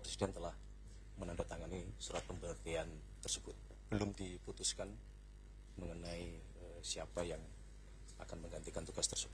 Presiden telah menandatangani surat pemberhentian tersebut. Belum diputuskan mengenai siapa yang akan menggantikan tugas tersebut.